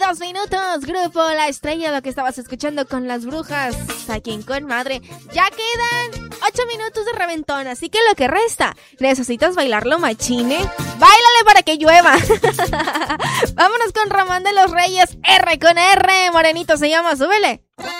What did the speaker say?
2 minutos, grupo La Estrella, lo que estabas escuchando con Las Brujas, aquí en Con Madre. Ya quedan 8 minutos de reventón, así que lo que resta, ¿necesitas bailarlo machine? ¡Báilale para que llueva! Vámonos con Ramón de los Reyes, R con R, morenito se llama, súbele.